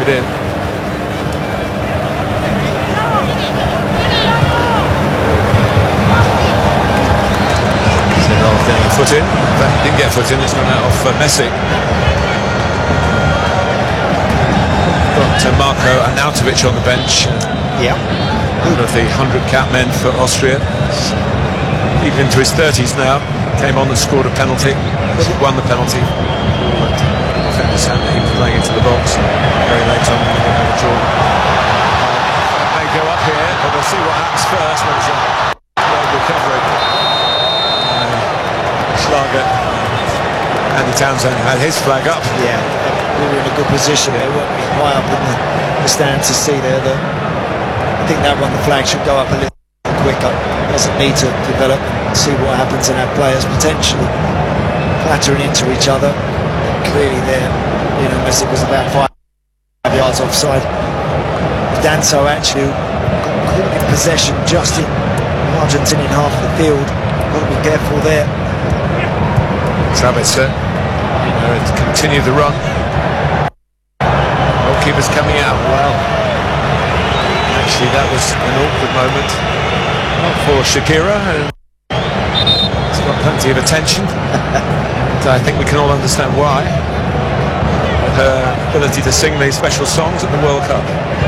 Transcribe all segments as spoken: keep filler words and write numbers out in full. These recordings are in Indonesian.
it in. Zidane getting a foot in. In fact, he didn't get a foot in. It's run out off uh, Messi. Got uh, Marko Arnautovic on the bench. Yeah. One of the hundred cap men for Austria. Even into his thirties now. Came on and scored a penalty. Won the penalty. But I understand that he was playing into the box very late on in the draw. That may go up here, but we'll see what happens first. There's a great recovery. Uh, Schlager. Andy Townsend had his flag up. Yeah, we were in a good position. They weren't high up in the, the stand to see there that I think that one, the flag should go up a little quicker. Doesn't need to develop and see what happens and have players potentially clattering into each other. And clearly there, you know, Messi was about five yards offside. Danso actually got caught in possession just in Argentinian half of the field. Got to be careful there. Sabitzer, you know, to continue the run. Goalkeeper's coming out. Well, actually that was an awkward moment for Shakira, and it's got plenty of attention. And I think we can all understand why. Her ability to sing these special songs at the World Cup.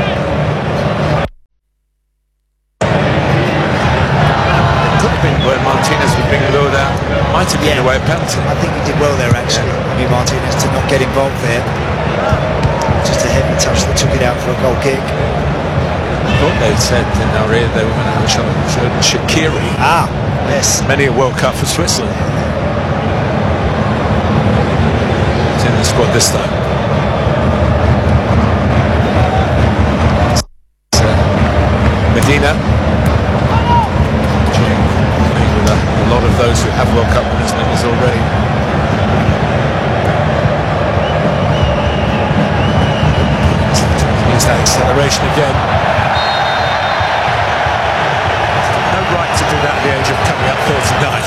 Could have been where Martinez was being lured out. Might have been Yeah. away a penalty. I think he did well there actually, Emi Martinez, to not get involved there. Just a heavy touch that took it out for a goal kick. I thought they said in our ear they were going to have a shot at Shaqiri. Ah, yes. Many a World Cup for Switzerland. He's in the squad this time. So, Medina. Playing with a, a lot of those who have World Cup winners' numbers already. Use that acceleration again. Right to do that at the age of coming up forty-nine.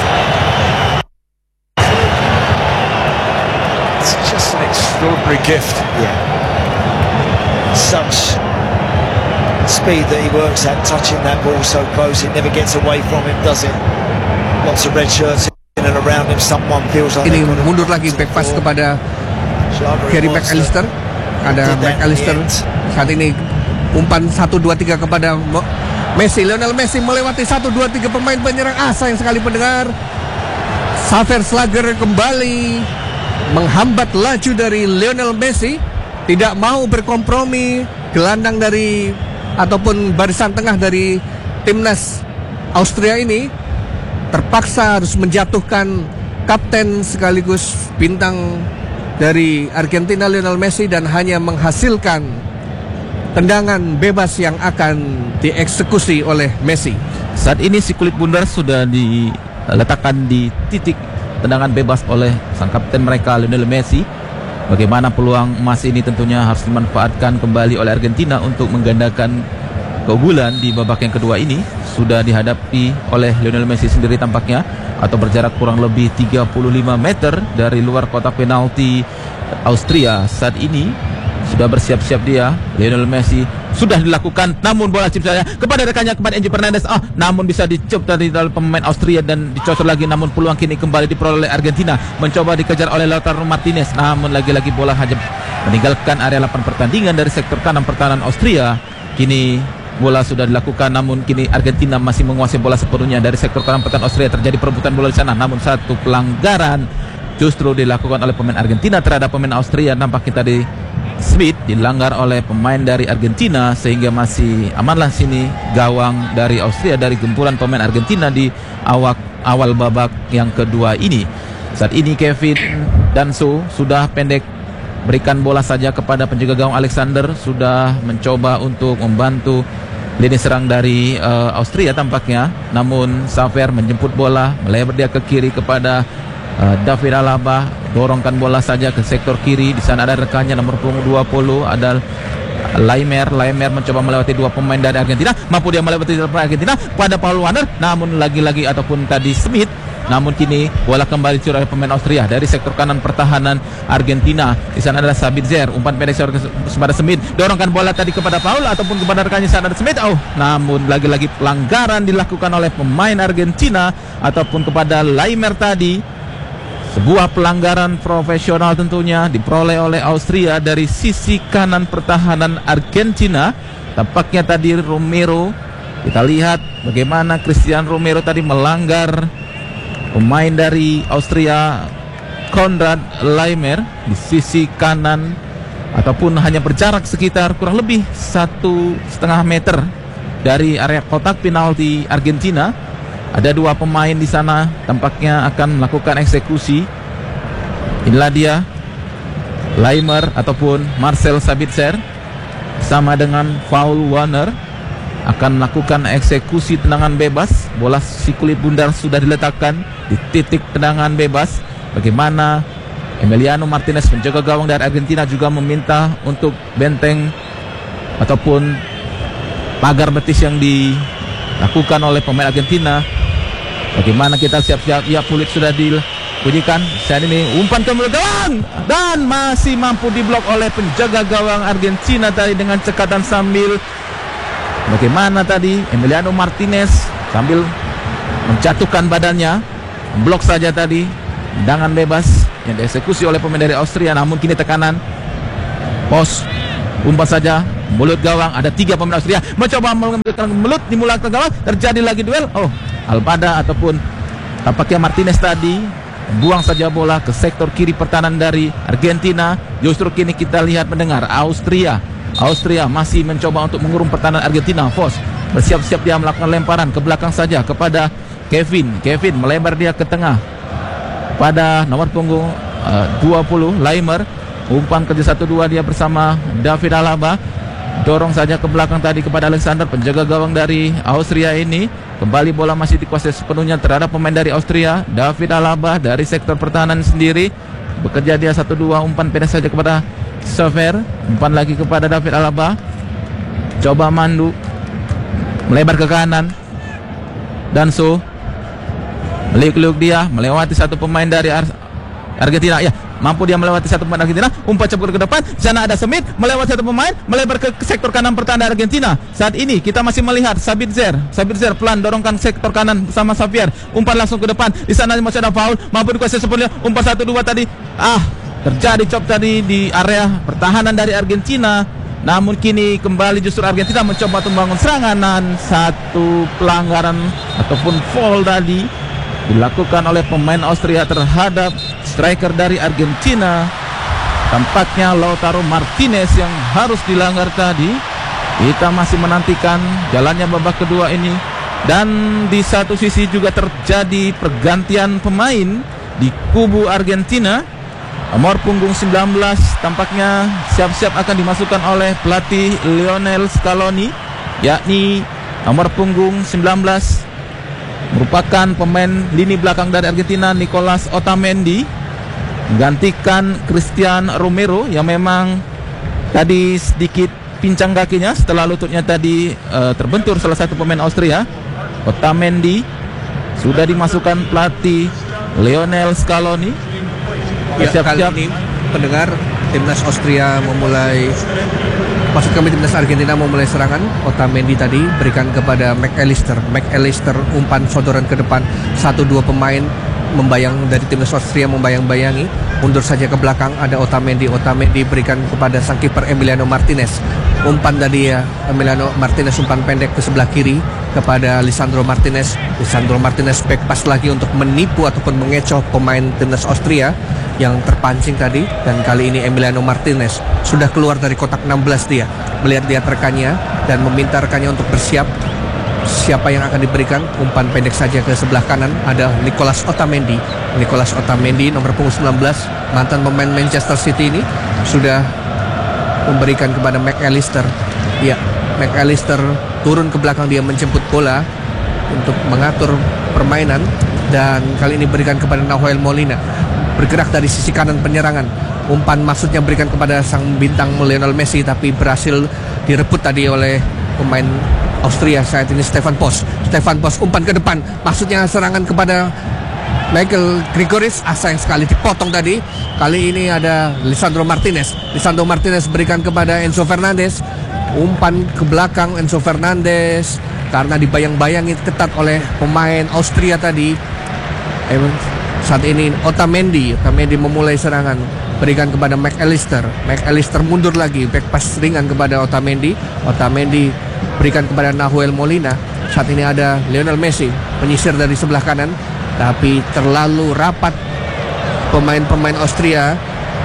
It's just an extraordinary gift. Yeah. Such speed that he works at, touching that ball so close, it never gets away from him, does it? Lots of red shirts in and around him, someone feels like ini mundur lagi back pass kepada Gary McAllister. Ada McAllister saat ini umpan satu dua tiga kepada Messi. Lionel Messi melewati satu dua tiga pemain penyerang asa yang sekali pendengar. Xaver Schlager kembali menghambat laju dari Lionel Messi. Tidak mau berkompromi. Gelandang dari ataupun barisan tengah dari timnas Austria ini terpaksa harus menjatuhkan kapten sekaligus bintang dari Argentina Lionel Messi dan hanya menghasilkan tendangan bebas yang akan dieksekusi oleh Messi. Saat ini si kulit bundar sudah diletakkan di titik tendangan bebas oleh sang kapten mereka Lionel Messi. Bagaimana peluang emas ini tentunya harus dimanfaatkan kembali oleh Argentina untuk menggandakan keunggulan di babak yang kedua ini. Sudah dihadapi oleh Lionel Messi sendiri tampaknya, atau berjarak kurang lebih tiga puluh lima meter dari luar kotak penalti Austria. Saat ini sudah bersiap-siap dia, Lionel Messi. Sudah dilakukan, namun bola chip saja kepada rekannya, kepada Enzo Fernandez. Ah, namun bisa dicop dari dalam pemain Austria dan dicocok lagi. Namun peluang kini kembali diperoleh oleh Argentina. Mencoba dikejar oleh Lautaro Martinez. Namun lagi-lagi bola hanya meninggalkan area lapangan pertandingan dari sektor kanan pertahanan Austria. Kini bola sudah dilakukan, namun kini Argentina masih menguasai bola sepenuhnya dari sektor kanan pertahanan Austria. Terjadi perebutan bola di sana, namun satu pelanggaran justru dilakukan oleh pemain Argentina terhadap pemain Austria. Nampaknya tadi Smith dilanggar oleh pemain dari Argentina, sehingga masih amanlah sini gawang dari Austria dari gempuran pemain Argentina di awal awal babak yang kedua ini. Saat ini Kevin Danso sudah pendek berikan bola saja kepada penjaga gawang Alexander, sudah mencoba untuk membantu lini serang dari uh, Austria tampaknya. Namun Xaver menjemput bola, melebar dia ke kiri kepada Uh, David Alaba, dorongkan bola saja ke sektor kiri. Di sana ada rekannya nomor dua puluh, ada Laimer. Laimer mencoba melewati dua pemain dari Argentina. Mampu dia melewati Argentina pada Paul Warner. Namun lagi-lagi ataupun tadi Smith namun kini bola kembali dicuri oleh pemain Austria dari sektor kanan pertahanan Argentina. Di sana ada Sabitzer, umpan pendek kepada Smith, dorongkan bola tadi kepada Paul ataupun kepada rekannya. Sana ada Smith, oh namun lagi-lagi pelanggaran dilakukan oleh pemain Argentina ataupun kepada Laimer tadi. Sebuah pelanggaran profesional tentunya diperoleh oleh Austria dari sisi kanan pertahanan Argentina. Tampaknya tadi Romero, kita lihat bagaimana Christian Romero tadi melanggar pemain dari Austria Konrad Laimer di sisi kanan, ataupun hanya berjarak sekitar kurang lebih satu setengah meter dari area kotak penalti Argentina. Ada dua pemain di sana tampaknya akan melakukan eksekusi. Inilah dia Laimer ataupun Marcel Sabitzer sama dengan Paul Warner akan melakukan eksekusi tendangan bebas. Bola si kulit bundar sudah diletakkan di titik tendangan bebas. Bagaimana Emiliano Martinez, penjaga gawang dari Argentina, juga meminta untuk benteng ataupun pagar betis yang dilakukan oleh pemain Argentina. Bagaimana kita siap-siap, ya Pulisic sudah dibunyikan. Saat ini umpan ke mulut gawang dan masih mampu diblok oleh penjaga gawang Argentina tadi dengan cekatan sambil bagaimana tadi Emiliano Martinez sambil menjatuhkan badannya, blok saja tadi tendangan bebas yang dieksekusi oleh pemain dari Austria. Namun kini tekanan pos, umpan saja mulut gawang. Ada tiga pemain Austria mencoba mengambilkan mulut di mulut gawang. Terjadi lagi duel. Oh, Almada ataupun tampaknya Martinez tadi buang saja bola ke sektor kiri pertahanan dari Argentina. Justru kini kita lihat mendengar Austria Austria masih mencoba untuk mengurung pertahanan Argentina. Vos bersiap-siap dia melakukan lemparan ke belakang saja kepada Kevin. Kevin melebar dia ke tengah pada nomor punggung uh, dua puluh Laimer. Umpan kerja satu dua dia bersama David Alaba. Dorong saja ke belakang tadi kepada Alexander, penjaga gawang dari Austria ini. Kembali bola masih dikuasai sepenuhnya terhadap pemain dari Austria. David Alaba dari sektor pertahanan sendiri bekerja dia satu dua, umpan pendek saja kepada Sofer. Umpan lagi kepada David Alaba. Coba Mandu melebar ke kanan. Danso meliuk-liuk dia melewati satu pemain dari Ar- Argentina. Ya, mampu dia melewati satu pemain Argentina. Umpan cepat ke depan. Di sana ada Smith melewati satu pemain, melebar ke sektor kanan pertahanan Argentina. Saat ini kita masih melihat Sabitzer. Sabitzer pelan dorongkan sektor kanan bersama Xavier. Umpan langsung ke depan. Di sana masih ada foul. Mampu dikuasai sepenuhnya. Umpan satu dua tadi. Ah, terjadi chop tadi di area pertahanan dari Argentina. Namun kini kembali justru Argentina mencoba untuk membangun serangan. Dan satu pelanggaran ataupun foul tadi dilakukan oleh pemain Austria terhadap striker dari Argentina. Tampaknya Lautaro Martinez yang harus dilanggar tadi. Kita masih menantikan jalannya babak kedua ini. Dan di satu sisi juga terjadi pergantian pemain di kubu Argentina. Nomor punggung sembilan belas tampaknya siap-siap akan dimasukkan oleh pelatih Lionel Scaloni, yakni nomor punggung sembilan belas merupakan pemain lini belakang dari Argentina, Nicolas Otamendi, menggantikan Christian Romero yang memang tadi sedikit pincang kakinya setelah lututnya tadi uh, terbentur salah satu pemain Austria. Otamendi sudah dimasukkan pelatih Lionel Scaloni. Ya, kali ini pendengar timnas Austria memulai, maksud kami timnas Argentina memulai serangan. Otamendi tadi berikan kepada McAllister. McAllister umpan sodoran ke depan. Satu dua pemain membayang dari timnas Austria membayang-bayangi. Mundur saja ke belakang, ada Otamendi. Otamendi berikan kepada sang kiper Emiliano Martinez. Umpan tadi ya Emiliano Martinez, umpan pendek ke sebelah kiri kepada Lisandro Martinez. Lisandro Martinez back pass lagi untuk menipu ataupun mengecoh pemain timnas Austria yang terpancing tadi. Dan kali ini Emiliano Martinez sudah keluar dari kotak enam belas dia, melihat lihat rekannya dan meminta rekannya untuk bersiap. Siapa yang akan diberikan? Umpan pendek saja ke sebelah kanan, ada Nicolas Otamendi. Nicolas Otamendi nomor punggung sembilan belas, mantan pemain Manchester City ini, sudah memberikan kepada McAllister. Ya, McAllister turun ke belakang, dia menjemput bola untuk mengatur permainan. Dan kali ini berikan kepada Nahuel Molina, bergerak dari sisi kanan penyerangan. Umpan maksudnya berikan kepada sang bintang Lionel Messi, tapi berhasil direbut tadi oleh pemain Austria saat ini, Stefan Posch. Stefan Posch umpan ke depan, maksudnya serangan kepada Michael Gregoris, ah sayang sekali dipotong tadi. Kali ini ada Lisandro Martinez. Lisandro Martinez berikan kepada Enzo Fernandez. Umpan ke belakang Enzo Fernandez karena dibayang-bayangi ketat oleh pemain Austria tadi. Eh, saat ini Otamendi, Otamendi memulai serangan. Berikan kepada McAllister. McAllister mundur lagi, back pass ringan kepada Otamendi. Otamendi berikan kepada Nahuel Molina. Saat ini ada Lionel Messi menyisir dari sebelah kanan, tapi terlalu rapat pemain-pemain Austria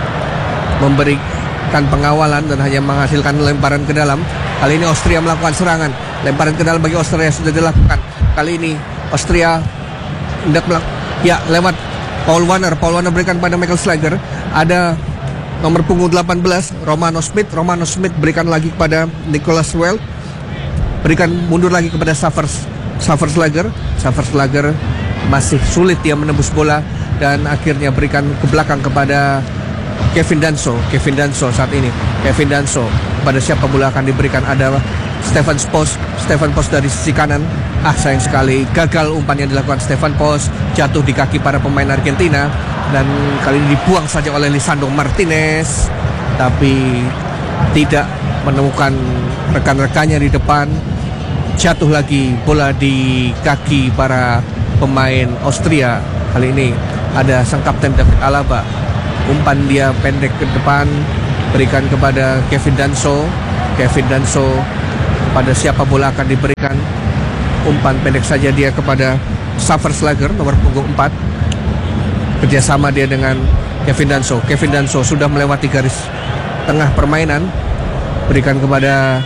memberikan pengawalan dan hanya menghasilkan lemparan ke dalam. Kali ini Austria melakukan serangan. Lemparan ke dalam bagi Austria sudah dilakukan. Kali ini Austria hendak melakukan, ya, lewat Paul Warner. Paul Warner berikan pada Michael Schlager. Ada nomor punggung delapan belas Romano Smith. Romano Smith berikan lagi kepada Nicholas Well. Berikan mundur lagi kepada Savers Savers Lager. Savers Lager masih sulit dia menembus bola dan akhirnya berikan ke belakang kepada Kevin Danso. Kevin Danso saat ini. Kevin Danso, pada siapa bola akan diberikan? Ada Stefan Post. Stefan Post dari sisi kanan. Ah, sayang sekali gagal umpan yang dilakukan Stefan Post, jatuh di kaki para pemain Argentina dan kali ini dibuang saja oleh Lisandro Martinez, tapi tidak menemukan rekan-rekannya di depan. Jatuh lagi bola di kaki para pemain Austria. Kali ini ada sang kapten David Alaba. Umpan dia pendek ke depan, berikan kepada Kevin Danso. Kevin Danso, pada siapa bola akan diberikan? Umpan pendek saja dia kepada Savers Lager, nomor punggung empat. Kerjasama dia dengan Kevin Danso. Kevin Danso sudah melewati garis tengah permainan. Berikan kepada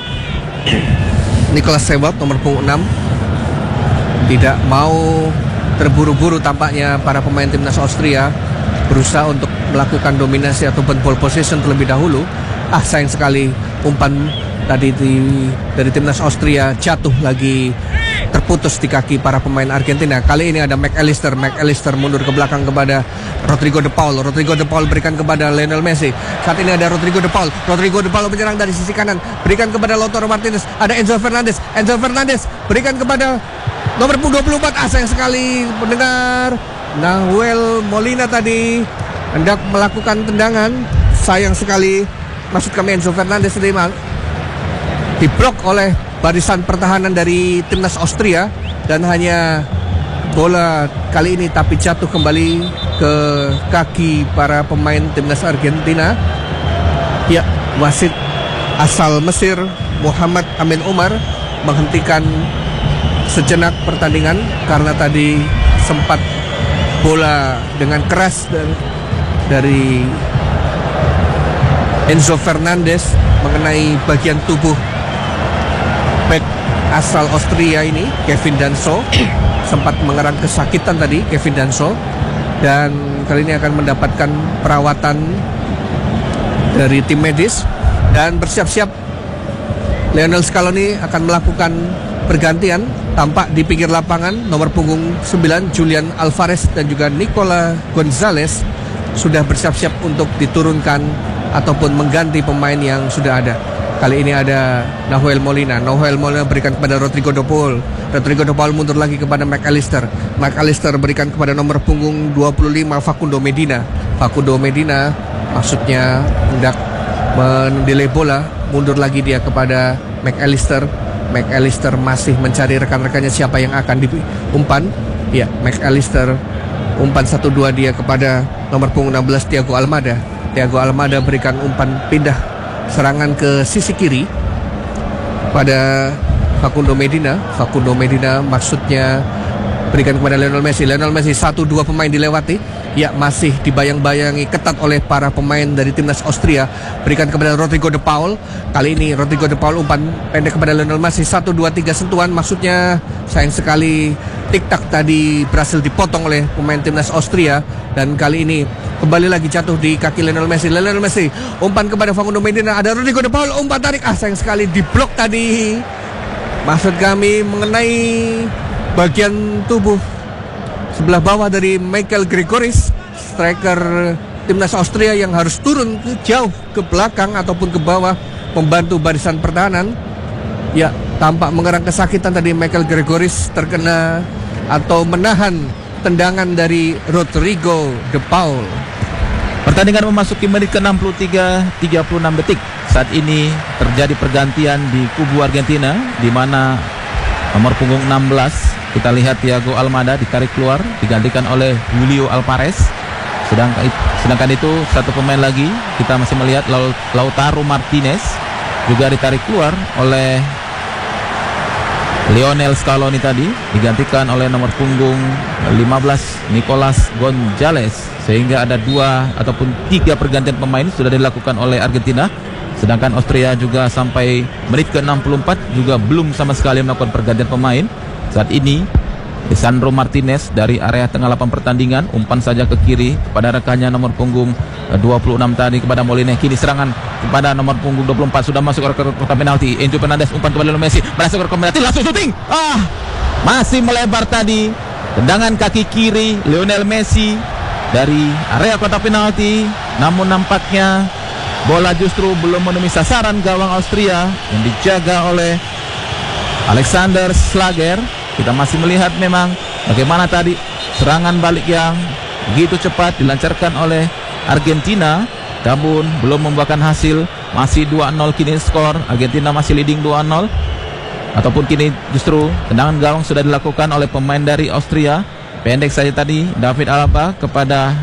Nicolas Sebald, nomor punggung enam. Tidak mau terburu-buru tampaknya para pemain timnas Austria, berusaha untuk melakukan dominasi ataupun ball possession terlebih dahulu. Ah, sayang sekali umpan tadi di, dari timnas Austria jatuh lagi, terputus di kaki para pemain Argentina. Kali ini ada McAllister. McAllister mundur ke belakang kepada Rodrigo de Paul. Rodrigo de Paul berikan kepada Lionel Messi. Saat ini ada Rodrigo de Paul. Rodrigo de Paul menyerang dari sisi kanan, berikan kepada Lautaro Martinez. Ada Enzo Fernandez. Enzo Fernandez berikan kepada nomor dua puluh empat. Ah, sayang sekali mendengar Nahuel Molina tadi hendak melakukan tendangan. Sayang sekali, maksud kami Enzo Fernandez tadi diblok oleh barisan pertahanan dari timnas Austria dan hanya bola kali ini tapi jatuh kembali ke kaki para pemain timnas Argentina. Ya, wasit asal Mesir Muhammad Amin Umar menghentikan sejenak pertandingan karena tadi sempat bola dengan keras dan dari Enzo Fernandez mengenai bagian tubuh back asal Austria ini, Kevin Danso. Sempat mengerang kesakitan tadi Kevin Danso, dan kali ini akan mendapatkan perawatan dari tim medis dan bersiap-siap. Lionel Scaloni akan melakukan pergantian. Tampak di pinggir lapangan nomor punggung sembilan Julian Alvarez dan juga Nicola Gonzalez sudah bersiap-siap untuk diturunkan ataupun mengganti pemain yang sudah ada. Kali ini ada Nahuel Molina. Nahuel Molina berikan kepada Rodrigo de Paul. Rodrigo de Paul mundur lagi kepada McAllister. McAllister berikan kepada nomor punggung dua puluh lima Facundo Medina. Facundo Medina maksudnya hendak mendelay bola. Mundur lagi dia kepada McAllister. McAllister masih mencari rekan-rekannya siapa yang akan diumpan. Ya, McAllister umpan satu dua dia kepada nomor punggung enam belas Thiago Almada. Thiago Almada berikan umpan pindah serangan ke sisi kiri pada Facundo Medina. Facundo Medina maksudnya berikan kepada Lionel Messi. Lionel Messi, satu dua pemain dilewati. Ya, masih dibayang-bayangi ketat oleh para pemain dari timnas Austria. Berikan kepada Rodrigo de Paul. Kali ini Rodrigo de Paul umpan pendek kepada Lionel Messi. Satu dua tiga sentuhan, maksudnya sayang sekali tik-tak tadi berhasil dipotong oleh pemain timnas Austria. Dan kali ini kembali lagi jatuh di kaki Lionel Messi. Lionel Messi umpan kepada Facundo Medina. Ada Rodrigo de Paul, umpan tarik. Ah, sayang sekali diblok tadi. Maksud kami mengenai bagian tubuh sebelah bawah dari Michael Gregoris, striker timnas Austria yang harus turun ke jauh ke belakang ataupun ke bawah membantu barisan pertahanan. Ya, tampak mengerang kesakitan tadi Michael Gregoris, terkena atau menahan tendangan dari Rodrigo De Paul. Pertandingan memasuki menit ke enam puluh tiga, tiga puluh enam detik. Saat ini terjadi pergantian di kubu Argentina, di mana nomor punggung enam belas kita lihat Thiago Almada ditarik keluar, digantikan oleh Julio Alvarez. Sedangkan, sedangkan itu satu pemain lagi kita masih melihat Lautaro Martinez juga ditarik keluar oleh Lionel Scaloni tadi, digantikan oleh nomor punggung lima belas Nicolas Gonzalez, sehingga ada dua ataupun tiga pergantian pemain sudah dilakukan oleh Argentina. Sedangkan Austria juga sampai menit ke enam puluh empat juga belum sama sekali melakukan pergantian pemain. Saat ini Lisandro Martinez dari area tengah lapangan pertandingan umpan saja ke kiri kepada rekannya nomor punggung dua puluh enam tadi kepada Molina. Kini serangan kepada nomor punggung dua puluh empat sudah masuk ke kotak penalti. Enzo Fernandez umpan kepada Lionel Messi, masuk ke kotak penalti, langsung syuting. Ah, masih melebar tadi. Tendangan kaki kiri Lionel Messi dari area kotak penalti, namun nampaknya bola justru belum menemui sasaran gawang Austria yang dijaga oleh Alexander Schlager. Kita masih melihat memang bagaimana tadi serangan balik yang begitu cepat dilancarkan oleh Argentina, namun belum membuahkan hasil. Masih dua nol kini skor, Argentina masih leading dua nol. Ataupun kini justru tendangan gawang sudah dilakukan oleh pemain dari Austria. Pendek saja tadi David Alaba kepada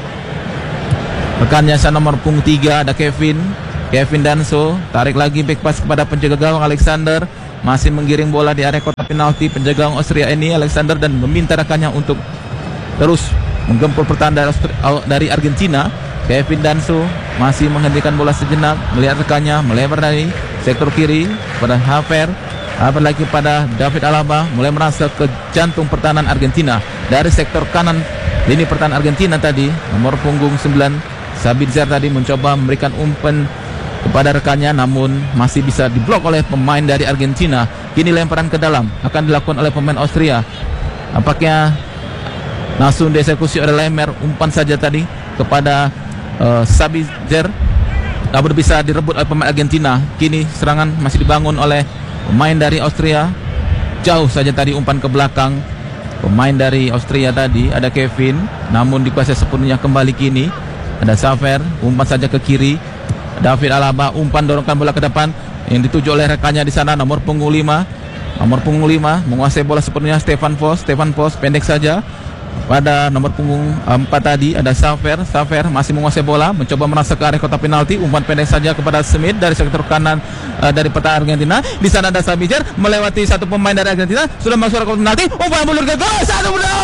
rekannya nomor punggung tiga, ada Kevin Kevin Danso, tarik lagi back pass kepada penjaga gawang Alexander. Masih menggiring bola di area kotak penalti penjaga gawang Austria ini Alexander, dan meminta rekannya untuk terus menggempur pertahanan dari Argentina. Kevin Danso masih menghentikan bola sejenak, melihat rekannya melebar dari sektor kiri pada Haver. Haver lagi pada David Alaba, mulai merasa ke jantung pertahanan Argentina. Dari sektor kanan lini pertahanan Argentina tadi, nomor punggung sembilan Sabitzer tadi mencoba memberikan umpan kepada rekannya, namun masih bisa diblok oleh pemain dari Argentina. Kini lemparan ke dalam akan dilakukan oleh pemain Austria. Nampaknya langsung dieksekusi oleh Lemer, umpan saja tadi kepada uh, Sabitzer, namun bisa direbut oleh pemain Argentina. Kini serangan masih dibangun oleh pemain dari Austria. Jauh saja tadi umpan ke belakang pemain dari Austria tadi, ada Kevin, namun dikuasai sepenuhnya kembali. Kini ada Saver, umpan saja ke kiri. David Alaba umpan dorongkan bola ke depan yang dituju oleh rekannya di sana, nomor punggung lima. Nomor punggung lima menguasai bola sepenuhnya Stefan Vos. Stefan Vos pendek saja pada nomor punggung empat tadi, ada Saver. Saver masih menguasai bola, mencoba merasa ke area kotak penalti, umpan pendek saja kepada Smith dari sektor kanan uh, dari peta Argentina. Di sana ada Sabitzer melewati satu pemain dari Argentina, sudah masuk ke kotak penalti, umpan mundur ke gol, satu gol.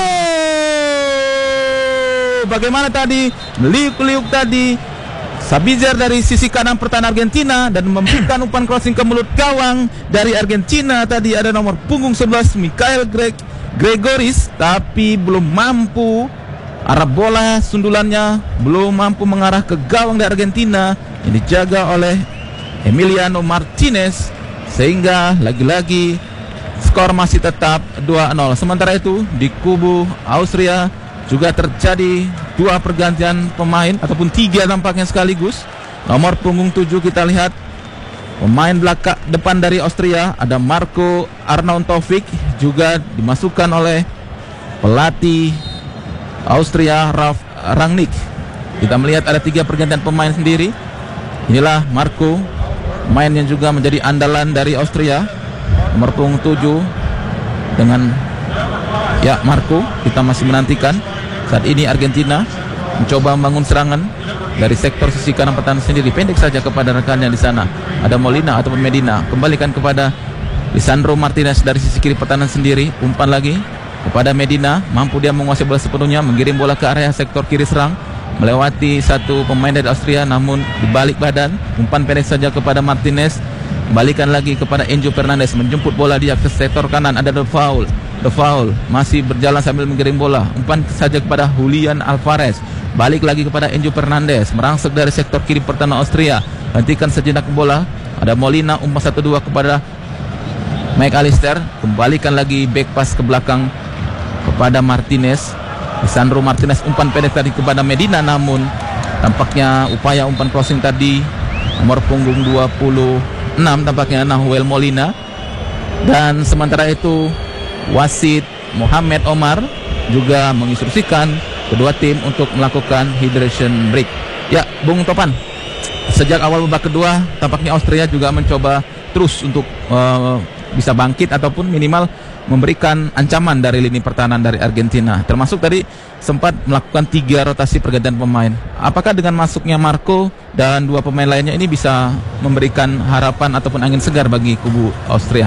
Bagaimana tadi meliuk-liuk tadi Sabitzer dari sisi kanan pertahanan Argentina dan memberikan umpan crossing ke mulut gawang dari Argentina. Tadi ada nomor punggung sebelas Mikhail Greg Gregoris, tapi belum mampu, arah bola sundulannya belum mampu mengarah ke gawang dari Argentina yang dijaga oleh Emiliano Martinez, sehingga lagi-lagi skor masih tetap dua nol. Sementara itu di kubu Austria juga terjadi dua pergantian pemain, ataupun tiga tampaknya sekaligus. Nomor punggung tujuh kita lihat pemain belakang depan dari Austria, ada Marco Arnautovic, juga dimasukkan oleh pelatih Austria Ralf Rangnick. Kita melihat ada tiga pergantian pemain sendiri. Inilah Marco, pemain yang juga menjadi andalan dari Austria, nomor punggung tujuh dengan ya Marco. Kita masih menantikan. Saat ini Argentina mencoba membangun serangan dari sektor sisi kanan pertahanan sendiri, pendek saja kepada rekannya di sana, ada Molina ataupun Medina. Kembalikan kepada Lisandro Martinez dari sisi kiri pertahanan sendiri, umpan lagi kepada Medina, mampu dia menguasai bola sepenuhnya, mengirim bola ke area sektor kiri serang, melewati satu pemain dari Austria, namun dibalik badan, umpan pendek saja kepada Martinez. Kembalikan lagi kepada Enzo Fernandez, menjemput bola dia ke sektor kanan, ada The Foul. The Foul masih berjalan sambil mengirim bola, umpan saja kepada Julian Alvarez. Balik lagi kepada Enzo Fernandez, merangsek dari sektor kiri pertahanan Austria, hentikan sejenak bola, ada Molina, umpan satu dua kepada McAllister. Kembalikan lagi back pass ke belakang kepada Martinez. Lisandro Martinez, umpan pendek tadi kepada Medina, namun tampaknya upaya umpan crossing tadi nomor punggung dua puluh enam tampaknya Nahuel Molina. Dan sementara itu wasit Mohamed Omar juga menginstruksikan kedua tim untuk melakukan hydration break. Ya, Bung Topan, sejak awal babak kedua tampaknya Austria juga mencoba terus untuk uh, bisa bangkit ataupun minimal memberikan ancaman dari lini pertahanan dari Argentina. Termasuk tadi sempat melakukan tiga rotasi pergantian pemain. Apakah dengan masuknya Marco dan dua pemain lainnya ini bisa memberikan harapan ataupun angin segar bagi kubu Austria?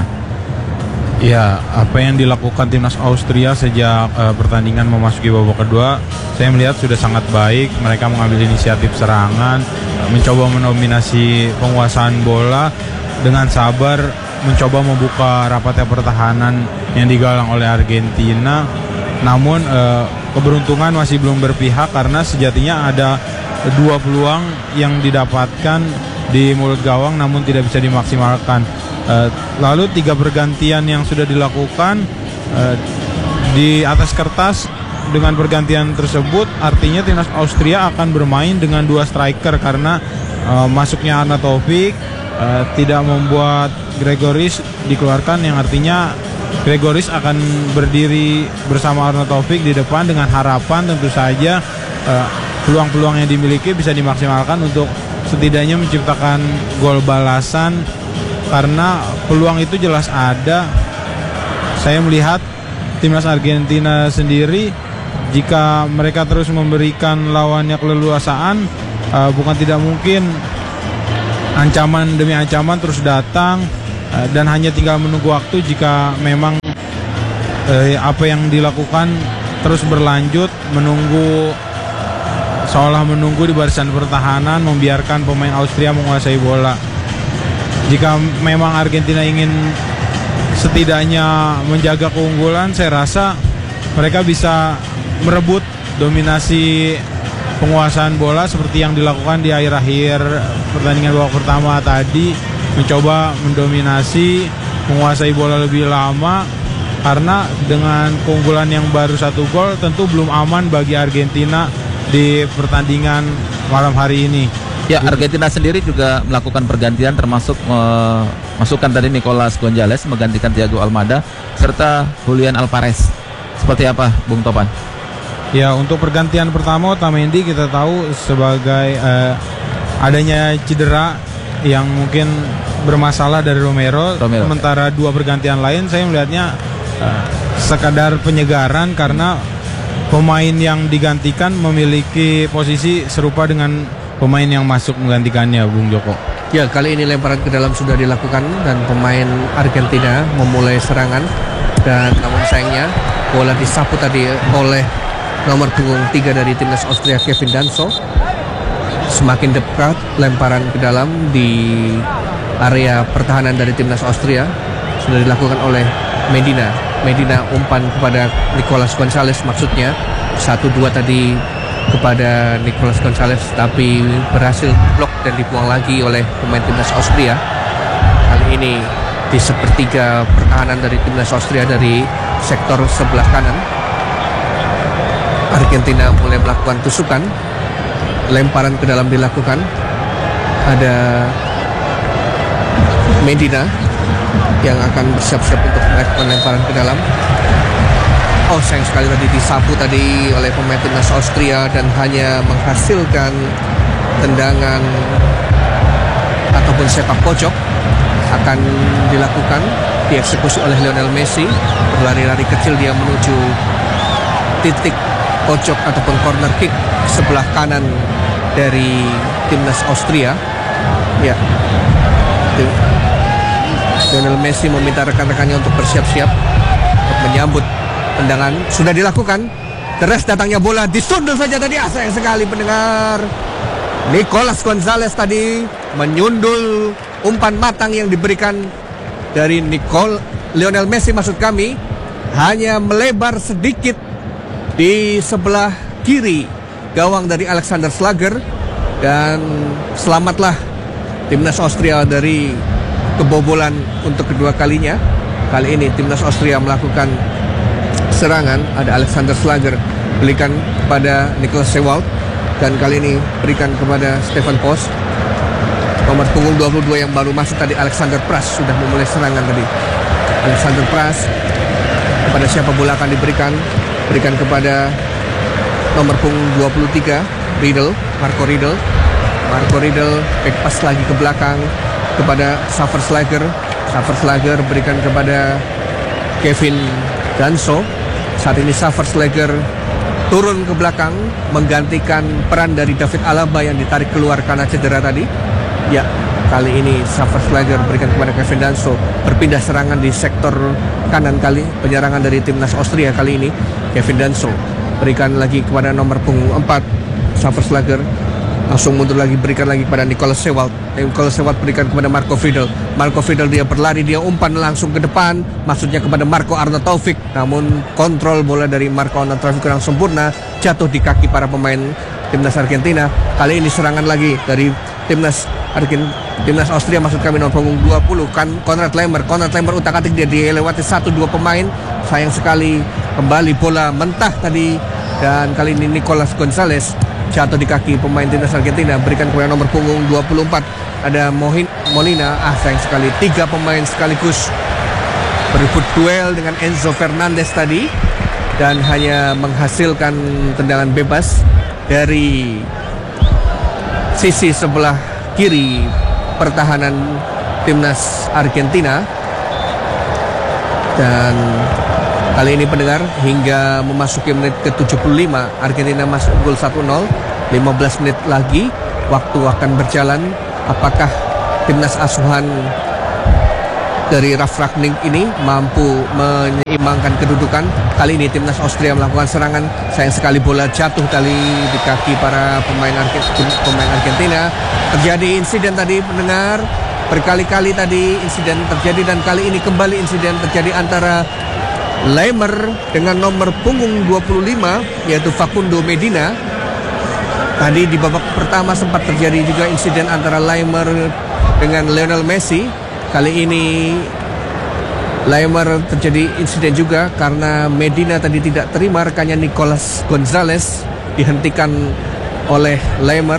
Ya, apa yang dilakukan timnas Austria sejak uh, pertandingan memasuki babak kedua, saya melihat sudah sangat baik. Mereka mengambil inisiatif serangan, uh, mencoba mendominasi penguasaan bola dengan sabar, mencoba membuka rapatnya pertahanan yang digalang oleh Argentina. Namun uh, keberuntungan masih belum berpihak karena sejatinya ada dua peluang yang didapatkan di mulut gawang namun tidak bisa dimaksimalkan. Uh, lalu tiga pergantian yang sudah dilakukan uh, di atas kertas dengan pergantian tersebut artinya timnas Austria akan bermain dengan dua striker karena uh, masuknya Arnautovic uh, tidak membuat Gregoris dikeluarkan, yang artinya Gregoris akan berdiri bersama Arnautovic di depan dengan harapan tentu saja uh, peluang-peluang yang dimiliki bisa dimaksimalkan untuk setidaknya menciptakan gol balasan. Karena peluang itu jelas ada. Saya melihat timnas Argentina sendiri, jika mereka terus memberikan lawannya keleluasaan, uh, bukan tidak mungkin ancaman demi ancaman terus datang, uh, dan hanya tinggal menunggu waktu jika memang uh, apa yang dilakukan terus berlanjut, menunggu seolah menunggu di barisan pertahanan, membiarkan pemain Austria menguasai bola. Jika memang Argentina ingin setidaknya menjaga keunggulan, saya rasa mereka bisa merebut dominasi penguasaan bola seperti yang dilakukan di akhir-akhir pertandingan babak pertama tadi, mencoba mendominasi, menguasai bola lebih lama, karena dengan keunggulan yang baru satu gol tentu belum aman bagi Argentina di pertandingan malam hari ini. Ya, Argentina sendiri juga melakukan pergantian termasuk uh, masukkan tadi Nicolas Gonzalez menggantikan Thiago Almada serta Julian Alvarez. Seperti apa, Bung Topan? Ya, untuk pergantian pertama Otamendi kita tahu sebagai uh, adanya cedera yang mungkin bermasalah dari Romero. Romero. Sementara dua pergantian lain saya melihatnya uh, sekadar penyegaran karena pemain yang digantikan memiliki posisi serupa dengan pemain yang masuk menggantikannya, Bung Joko. Ya, kali ini lemparan ke dalam sudah dilakukan dan pemain Argentina memulai serangan, dan namun sayangnya bola disapu tadi oleh nomor punggung tiga dari timnas Austria, Kevin Danso. Semakin dekat lemparan ke dalam di area pertahanan dari timnas Austria sudah dilakukan oleh Medina. Medina umpan kepada Nicolas Gonzalez, maksudnya satu dua tadi kepada Nicolas Gonzalez, tapi berhasil blok dan dibuang lagi oleh pemain timnas Austria. Kali ini di sepertiga pertahanan dari timnas Austria dari sektor sebelah kanan, Argentina mulai melakukan tusukan. Lemparan ke dalam dilakukan. Ada Medina yang akan bersiap-siap untuk melakukan lemparan ke dalam. Oh, sayang sekali tadi disapu tadi oleh pemain timnas Austria dan hanya menghasilkan tendangan ataupun sepak pojok. Akan dilakukan, dieksekusi oleh Lionel Messi. Berlari-lari kecil dia menuju titik pojok ataupun corner kick sebelah kanan dari timnas Austria. Ya, Lionel Messi meminta rekan-rekannya untuk bersiap-siap untuk menyambut tendangan. Sudah dilakukan. Terus datangnya bola disundul saja tadi. Ah, sayang sekali pendengar. Nicolas Gonzalez tadi menyundul umpan matang yang diberikan dari Nicole Lionel Messi, maksud kami, hanya melebar sedikit di sebelah kiri gawang dari Alexander Schlager, dan selamatlah timnas Austria dari kebobolan untuk kedua kalinya. Kali ini timnas Austria melakukan serangan. Ada Alexander Schlager berikan kepada Niklas Sewald, dan kali ini berikan kepada Stefan Post. Nomor punggung dua puluh dua yang baru masuk tadi, Alexander Pras, sudah memulai serangan tadi. Alexander Pras, kepada siapa bola akan diberikan? berikan kepada nomor punggung dua puluh tiga Riedel, Marco Riedel. Marco Riedel back pass lagi ke belakang kepada Saverslager. Saverslager berikan kepada Kevin Danso. Saat ini Saverslager turun ke belakang menggantikan peran dari David Alaba yang ditarik keluar karena cedera tadi. Ya, kali ini Saverslager berikan kepada Kevin Danso, berpindah serangan di sektor kanan kali, penyerangan dari timnas Austria kali ini. Kevin Danso berikan lagi kepada nomor punggung empat Saverslager, langsung mundur lagi, berikan lagi kepada Nicolas Sewald. Nicolas Sewald berikan kepada Marco Friedel. Marco Friedel dia berlari, dia umpan langsung ke depan, maksudnya kepada Marco Arnautovic, namun kontrol bola dari Marco Arnautovic kurang sempurna, jatuh di kaki para pemain timnas Argentina. Kali ini serangan lagi dari timnas Argentina, timnas Austria maksud kami, nomor punggung dua puluh kan Konrad Laimer. Konrad Laimer utak-atik dia dilewati satu dua pemain. Sayang sekali kembali bola mentah tadi, dan kali ini Nicolas Gonzalez jatuh di kaki pemain timnas Argentina, berikan kepada nomor punggung dua puluh empat ada Mohin, Molina. Ah, sayang sekali tiga pemain sekaligus berebut duel dengan Enzo Fernandez tadi dan hanya menghasilkan tendangan bebas dari sisi sebelah kiri pertahanan timnas Argentina. Dan kali ini pendengar, hingga memasuki menit ke tujuh puluh lima Argentina masuk gol satu nol. lima belas menit lagi waktu akan berjalan. Apakah timnas asuhan dari Ralf Rangnick ini mampu menyeimbangkan kedudukan? Kali ini timnas Austria melakukan serangan. Sayang sekali bola jatuh tadi di kaki para pemain pemain Argentina. Terjadi insiden tadi pendengar, berkali-kali tadi insiden terjadi, dan kali ini kembali insiden terjadi antara Laimer dengan nomor punggung dua puluh lima yaitu Facundo Medina. Tadi di babak pertama sempat terjadi juga insiden antara Laimer dengan Lionel Messi. Kali ini Laimer terjadi insiden juga karena Medina tadi tidak terima rekannya Nicolas Gonzalez, dihentikan oleh Laimer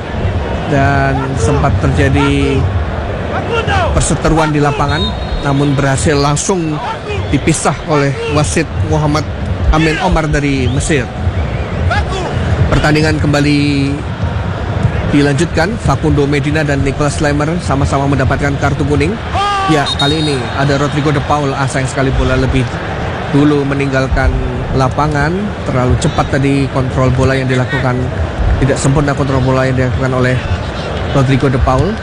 dan sempat terjadi perseteruan di lapangan, namun berhasil langsung dipisah oleh wasit Muhammad Amin Omar dari Mesir. Pertandingan kembali dilanjutkan. Facundo Medina dan Nicolas Laimer sama-sama mendapatkan kartu kuning. Ya, kali ini ada Rodrigo de Paul. Ah, sayang sekali bola lebih dulu meninggalkan lapangan. Terlalu cepat tadi kontrol bola yang dilakukan, tidak sempurna kontrol bola yang dilakukan oleh Rodrigo de Paul.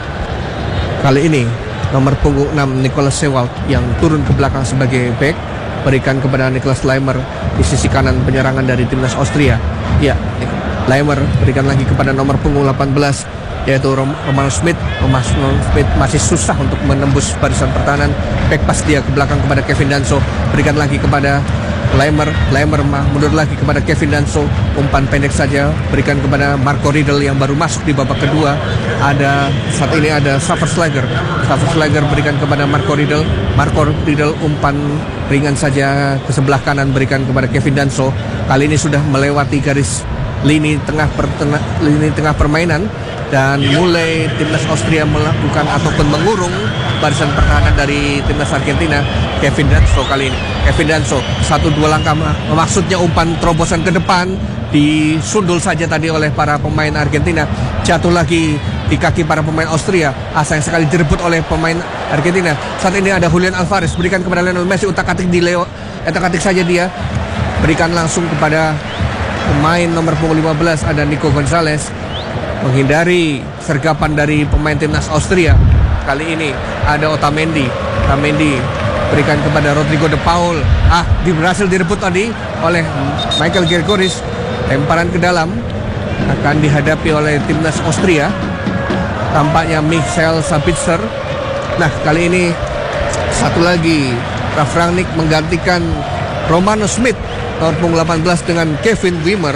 Kali ini nomor punggung enam Nicolas Sewald yang turun ke belakang sebagai back, berikan kepada Nicolas Laimer di sisi kanan penyerangan dari timnas Austria. Ya, Laimer berikan lagi kepada nomor punggung delapan belas yaitu Romano Smith. Romano Smith masih susah untuk menembus barisan pertahanan. Back pass dia ke belakang kepada Kevin Danso, berikan lagi kepada Laimer. Laimer mundur lagi kepada Kevin Danso, umpan pendek saja, berikan kepada Marco Riedel yang baru masuk di babak kedua. Ada saat ini ada Saverslager. Saverslager berikan kepada Marco Riedel. Marco Riedel umpan ringan saja ke sebelah kanan, berikan kepada Kevin Danso. Kali ini sudah melewati garis lini tengah pertengah, lini tengah permainan, dan mulai timnas Austria melakukan ataupun mengurung barisan pertahanan dari timnas Argentina. Kevin Danso kali ini Kevin Danso satu dua langkah, maksudnya umpan terobosan ke depan, disundul saja tadi oleh para pemain Argentina, jatuh lagi di kaki para pemain Austria. Ah, sayang sekali direbut oleh pemain Argentina. Saat ini ada Julian Alvarez, berikan kepada Lionel Messi, utak-atik di Leo, utak-atik saja dia, berikan langsung kepada pemain nomor punggung lima belas ada Nico Gonzalez, menghindari sergapan dari pemain timnas Austria. Kali ini ada Otamendi. Otamendi berikan kepada Rodrigo de Paul. Ah, berhasil direbut tadi oleh Michael Gergoris. Lemparan ke dalam akan dihadapi oleh timnas Austria. Tampaknya Michael Sabitzer. Nah, kali ini satu lagi Ralf Rangnick menggantikan Romano Smith nomor punggung delapan belas dengan Kevin Wimmer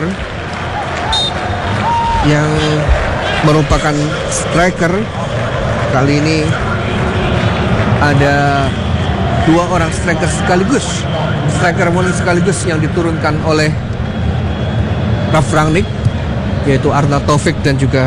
yang merupakan striker. Kali ini ada dua orang striker sekaligus, striker mono sekaligus yang diturunkan oleh Ralf Rangnick, yaitu Arnautovic dan juga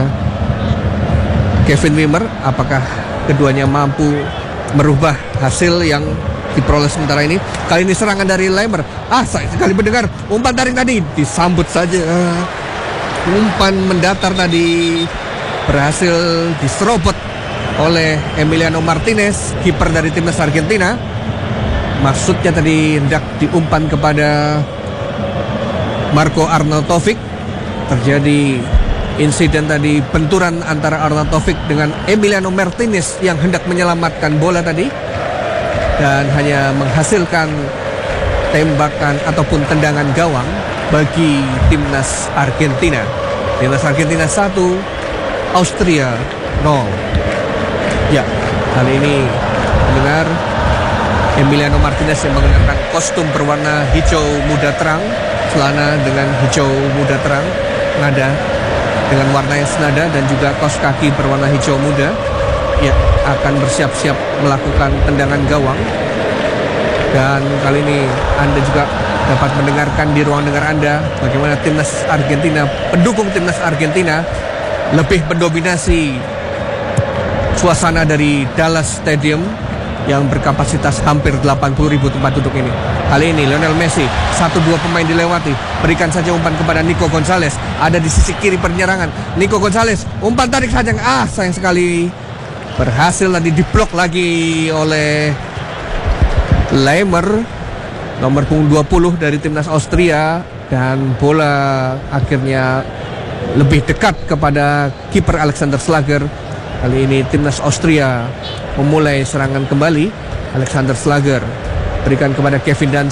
Kevin Wimmer. Apakah keduanya mampu merubah hasil yang diperoleh sementara ini. Kali ini serangan dari Lemmer. Ah, saya sekali mendengar umpan tarik tadi disambut saja. Umpan mendatar tadi berhasil diserobot oleh Emiliano Martinez, kiper dari timnas Argentina. Maksudnya tadi hendak diumpan kepada Marco Arnautovic. Terjadi insiden tadi, benturan antara Arnautovic dengan Emiliano Martinez yang hendak menyelamatkan bola tadi, dan hanya menghasilkan tembakan ataupun tendangan gawang bagi timnas Argentina. Timnas Argentina satu, Austria nol. Ya, kali ini mendengar Emiliano Martinez yang menggunakan kostum berwarna hijau muda terang, celana dengan hijau muda terang, nada dengan warna yang senada, dan juga kaos kaki berwarna hijau muda, ya, akan bersiap-siap melakukan tendangan gawang. Dan kali ini Anda juga dapat mendengarkan di ruang dengar Anda bagaimana timnas Argentina, pendukung timnas Argentina lebih mendominasi suasana dari Dallas Stadium yang berkapasitas hampir delapan puluh ribu tempat duduk ini. Kali ini Lionel Messi, satu dua pemain dilewati, berikan saja umpan kepada Nico Gonzalez, ada di sisi kiri penyerangan. Nico Gonzalez, umpan tarik saja, ah sayang sekali, berhasil tadi diblok lagi oleh Lemmer, nomor punggung dua puluh dari timnas Austria, dan bola akhirnya lebih dekat kepada kiper Alexander Schlager. Kali ini timnas Austria memulai serangan kembali. Alexander Schlager berikan kepada Kevin Dan